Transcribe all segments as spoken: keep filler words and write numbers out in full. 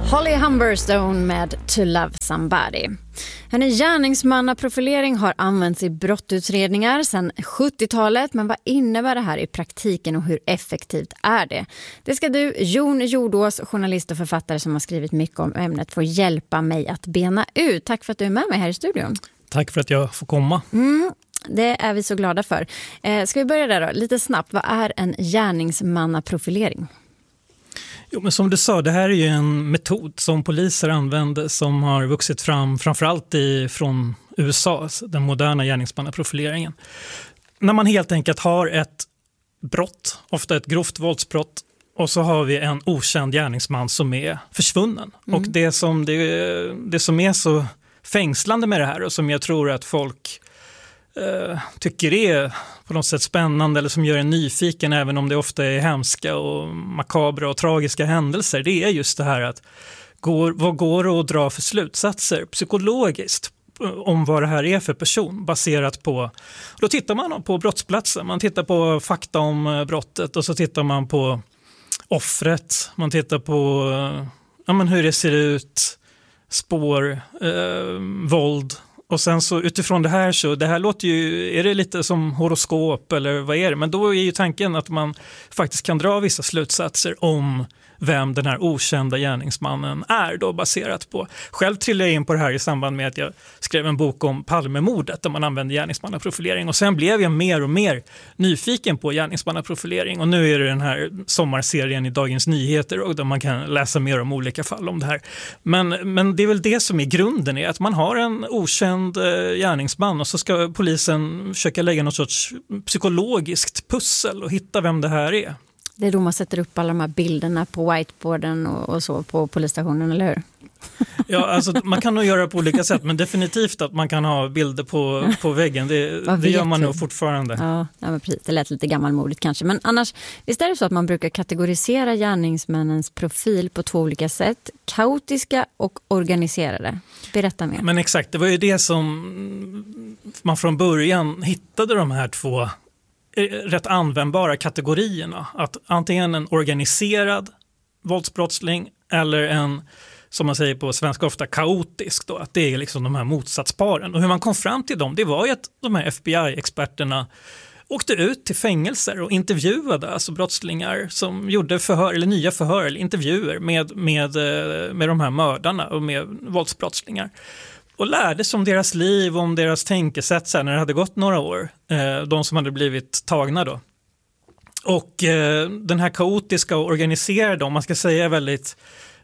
Holly Humberstone med To Love Somebody. En gärningsmannaprofilering har använts i brottutredningar sedan sjuttiotalet, men vad innebär det här i praktiken och hur effektivt är det? Det ska du, Jon Jordås, journalist och författare som har skrivit mycket om ämnet, få hjälpa mig att bena ut. Tack för att du är med mig här i studion. Tack för att jag får komma. Mm, det är vi så glada för. Eh, ska vi börja där då? Lite snabbt, vad är en gärningsmannaprofilering? Jo, men som du sa, det här är ju en metod som poliser använder som har vuxit fram framförallt i, från U S A, den moderna gärningsmannaprofileringen. När man helt enkelt har ett brott, ofta ett grovt våldsbrott, och så har vi en okänd gärningsman som är försvunnen. Mm. Och det som, det, det som är så fängslande med det här och som jag tror att folk eh, tycker är på något sätt spännande eller som gör en nyfiken även om det ofta är hemska och makabra och tragiska händelser, det är just det här att går, vad går att dra för slutsatser psykologiskt om vad det här är för person baserat på, då tittar man på brottsplatsen, man tittar på fakta om brottet och så tittar man på offret, man tittar på ja, men hur det ser ut, spår, eh, våld. Och sen så utifrån det här så, det här låter ju, är det lite som horoskop eller vad är det? Men då är ju tanken att man faktiskt kan dra vissa slutsatser om vem den här okända gärningsmannen är då baserat på. Själv trillade jag in på det här i samband med att jag skrev en bok om Palmemordet där man använde gärningsmannaprofilering och sen blev jag mer och mer nyfiken på gärningsmannaprofilering och nu är det den här sommarserien i Dagens Nyheter och där man kan läsa mer om olika fall om det här. Men, men det är väl det som är grunden är att man har en okänd eh, gärningsman och så ska polisen försöka lägga något sorts psykologiskt pussel och hitta vem det här är. Det är då man sätter upp alla de här bilderna på whiteboarden och, och så på polisstationen, eller hur? Ja, alltså man kan nog göra det på olika sätt, men definitivt att man kan ha bilder på, på väggen, det, det gör man nog fortfarande. Ja, ja, men precis. Det lät lite gammalmodigt kanske, men annars, visst är det så att man brukar kategorisera gärningsmännens profil på två olika sätt, kaotiska och organiserade. Berätta mer. Men exakt, det var ju det som man från början hittade de här två rätt användbara kategorierna. Att antingen en organiserad våldsbrottsling eller en, som man säger på svenska ofta, kaotisk då. Att det är liksom de här motsatsparen. Och hur man kom fram till dem, det var ju att de här F B I-experterna åkte ut till fängelser och intervjuade alltså brottslingar som gjorde förhör eller nya förhör eller intervjuer med, med, med de här mördarna och med våldsbrottslingar. Och lärde sig om deras liv, om deras tänkesätt sen när det hade gått några år. Eh, de som hade blivit tagna då. Och eh, den här kaotiska och organiserade, om man ska säga väldigt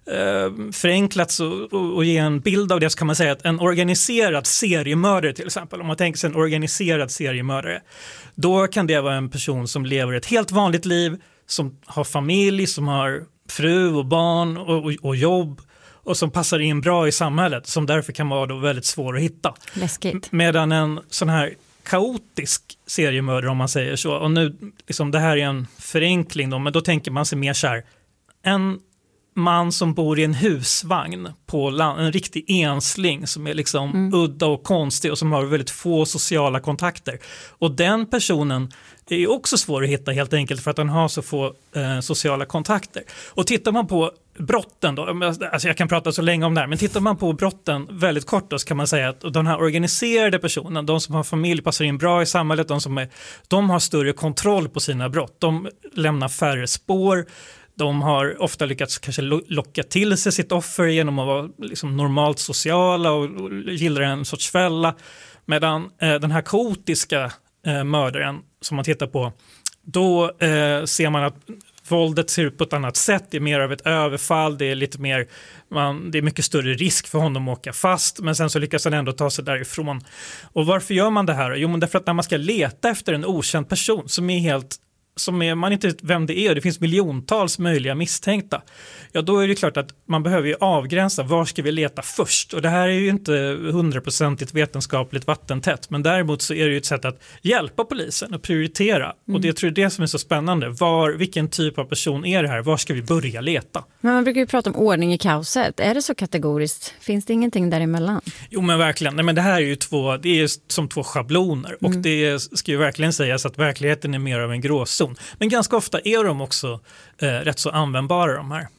eh, förenklat och, och, och ge en bild av det, så kan man säga att en organiserad seriemördare till exempel, om man tänker sig en organiserad seriemördare, då kan det vara en person som lever ett helt vanligt liv, som har familj, som har fru och barn och, och, och jobb, och som passar in bra i samhället, som därför kan vara då väldigt svår att hitta. Läskigt. Medan en sån här kaotisk seriemördare, om man säger så, och nu liksom, det här är en förenkling då, men då tänker man sig mer så här, en man som bor i en husvagn på land, en riktig ensling som är liksom mm. udda och konstig och som har väldigt få sociala kontakter. Och den personen är också svår att hitta helt enkelt för att den har så få eh, sociala kontakter. Och tittar man på brotten då, alltså jag kan prata så länge om det här, men tittar man på brotten väldigt kort då, så kan man säga att den här organiserade personen, de som har familj, passar in bra i samhället, de som är, de har större kontroll på sina brott, de lämnar färre spår. De har ofta lyckats kanske locka till sig sitt offer genom att vara liksom normalt sociala och gillar en sorts fälla. Medan eh, den här kaotiska eh, mördaren som man tittar på, då eh, ser man att våldet ser ut på ett annat sätt. Det är mer av ett överfall, det är lite mer, man, det är mycket större risk för honom att åka fast, men sen så lyckas han ändå ta sig därifrån. Och varför gör man det här? Jo, men därför att när man ska leta efter en okänd person som är helt som är, man inte vet vem det är och det finns miljontals möjliga misstänkta, ja då är det klart att man behöver ju avgränsa var ska vi leta först, och det här är ju inte hundraprocentigt vetenskapligt vattentätt, men däremot så är det ju ett sätt att hjälpa polisen att prioritera mm. och det tror jag är det som är så spännande, var, vilken typ av person är det här, var ska vi börja leta? Men man brukar ju prata om ordning i kaoset, är det så kategoriskt? Finns det ingenting däremellan? Jo men verkligen, nej men det här är ju två, det är som två schabloner mm. och det ska ju verkligen sägas att verkligheten är mer av en gråzon. Men ganska ofta är de också eh, rätt så användbara de här.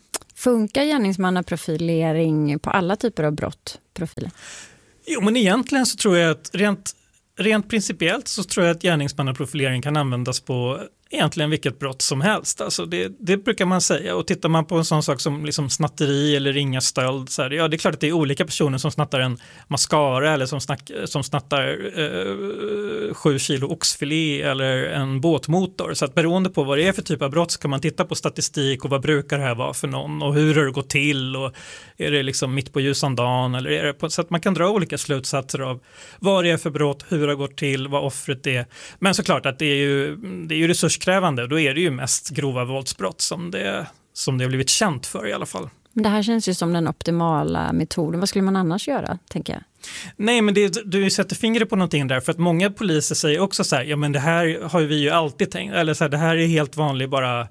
Funkar gärningsmannaprofilering på alla typer av brott, profiler? Jo, men egentligen så tror jag att rent, rent principiellt så tror jag att gärningsmannaprofilering kan användas på egentligen vilket brott som helst. Alltså det, det brukar man säga. Och tittar man på en sån sak som liksom snatteri eller ringa stöld, så här, ja, det är klart att det är olika personer som snattar en mascara eller som, snack, som snattar eh, sju kilo oxfilé eller en båtmotor. Så att beroende på vad det är för typ av brott så kan man titta på statistik och vad brukar det här vara för någon och hur har det gått till och är det liksom mitt på ljusan dagen eller är det på, så att man kan dra olika slutsatser av vad det är för brott, hur det har gått till, vad offret är. Men såklart att det är ju, det är ju resurskrävande, då är det ju mest grova våldsbrott som det, som det har blivit känt för i alla fall. Men det här känns ju som den optimala metoden. Vad skulle man annars göra, tänker jag? Nej, men det, du sätter fingret på någonting där, för att många poliser säger också så här, ja men det här har vi ju alltid tänkt, eller så här, det här är helt vanlig bara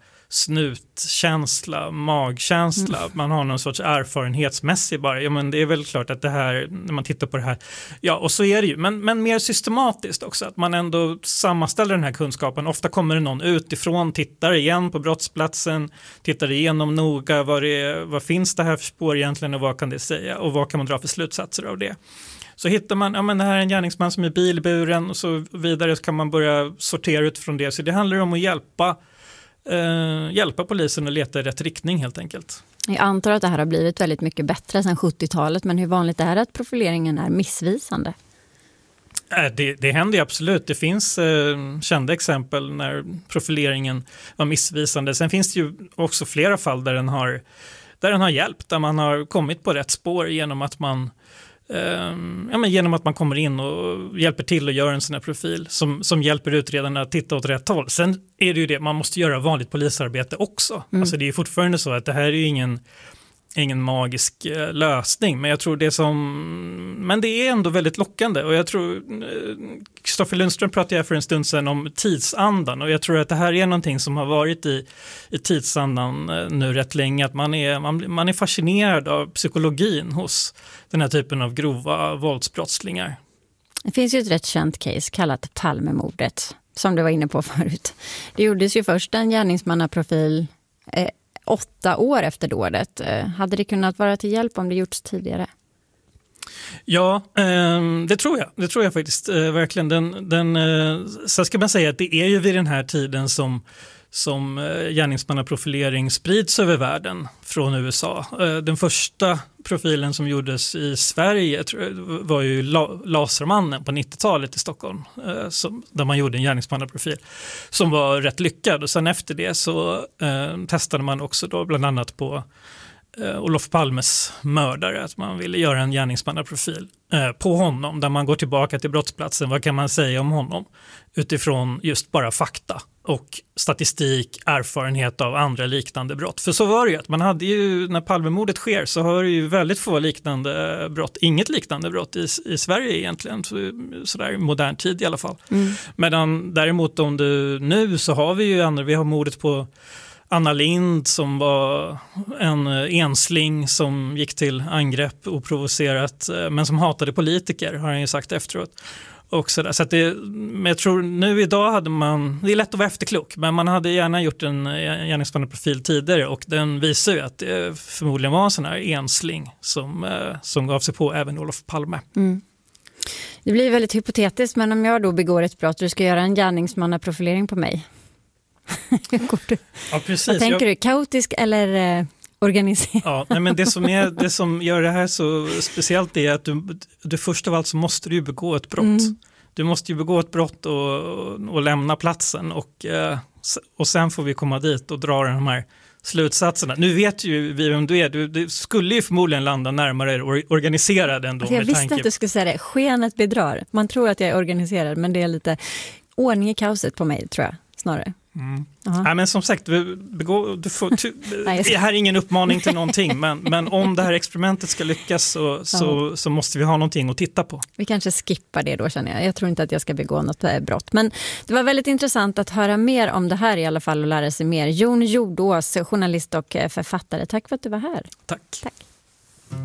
snutkänsla, magkänsla, mm. man har någon sorts erfarenhetsmässig bara, ja men det är väl klart att det här, när man tittar på det här, ja och så är det ju, men, men mer systematiskt också, att man ändå sammanställer den här kunskapen, ofta kommer det någon utifrån, tittar igen på brottsplatsen, tittar igenom noga, vad, det är, vad finns det här för spår egentligen och vad kan det säga och vad kan man dra för slutsatser av det. Så hittar man, ja men det här är en gärningsman som är bilburen och så vidare, så kan man börja sortera utifrån det, så det handlar om att hjälpa Uh, hjälpa polisen att leta i rätt riktning helt enkelt. Jag antar att det här har blivit väldigt mycket bättre sedan sjuttiotalet, men hur vanligt är det att profileringen är missvisande? Uh, det, det händer ju absolut. Det finns uh, kända exempel när profileringen var missvisande. Sen finns det ju också flera fall där den har, där den har hjälpt, där man har kommit på rätt spår genom att man Ja, men genom att man kommer in och hjälper till och gör en sån här profil som, som hjälper utredarna att titta åt rätt håll. Sen är det ju det, man måste göra vanligt polisarbete också. Mm. Alltså det är fortfarande så att det här är ju ingen, ingen magisk eh, lösning, men jag tror det som, men det är ändå väldigt lockande, och jag tror Kristoffer Lundström pratade jag för en stund sedan om tidsandan, och jag tror att det här är någonting som har varit i, i tidsandan eh, nu rätt länge, att man är, man, man är fascinerad av psykologin hos den här typen av grova våldsbrottslingar. Det finns ju ett rätt känt case kallat Palmemordet, som du var inne på förut. Det gjordes ju först en gärningsmannaprofil eh, åtta år efter dådet. Eh, hade det kunnat vara till hjälp om det gjorts tidigare? Ja, eh, det tror jag. Det tror jag faktiskt eh, verkligen. Den, den, eh, så ska man säga att det är ju vid den här tiden som som gärningsmannaprofilering sprids över världen från U S A. Den första profilen som gjordes i Sverige var ju Lasermannen på nittiotalet i Stockholm, där man gjorde en gärningsmannaprofil som var rätt lyckad. Och sen efter det så eh, testade man också då bland annat på eh, Olof Palmes mördare, att man ville göra en gärningsmannaprofil eh, på honom, där man går tillbaka till brottsplatsen. Vad kan man säga om honom utifrån just bara fakta och statistik, erfarenhet av andra liknande brott. För så var det ju, att man hade ju, när Palmemordet sker så har det ju väldigt få liknande brott, inget liknande brott i, i Sverige egentligen, så, sådär i modern tid i alla fall. Mm. Medan däremot om du nu så har vi ju andra, vi har mordet på Anna Lind som var en ensling som gick till angrepp oprovocerat, men som hatade politiker, har han ju sagt efteråt. Och så där. Så att det, men jag tror nu idag hade man, det är lätt att vara efterklok, men man hade gärna gjort en gärningsmannaprofil tidigare, och den visar ju att det förmodligen var en sån här ensling som, som gav sig på även Olof Palme. Mm. Det blir väldigt hypotetiskt, men om jag då begår ett brott och du ska göra en gärningsmannaprofilering på mig. Ja, precis. Vad tänker jag... du? Kaotisk eller eh, organiserad? Ja, nej, men det som, är, det som gör det här så speciellt är att du, du först av allt så måste du begå ett brott. Mm. Du måste ju begå ett brott och, och lämna platsen, och, och sen får vi komma dit och dra de här slutsatserna. Nu vet ju vi vem du är. Du, du skulle ju förmodligen landa närmare organiserad ändå. Alltså jag visste tanke... att du skulle säga det. Skenet bedrar. Man tror att jag är organiserad, men det är lite ordning i kaoset på mig, tror jag, snarare. Mm. Ja, men som sagt, du begå, du får, ty, Nej, det här är ingen uppmaning till någonting, men, men om det här experimentet ska lyckas så, så, så måste vi ha någonting att titta på. Vi kanske skippar det då, känner jag. Jag tror inte att jag ska begå något brott. Men det var väldigt intressant att höra mer om det här i alla fall och lära sig mer. Jon Jordås, journalist och författare. Tack för att du var här. Tack. Tack.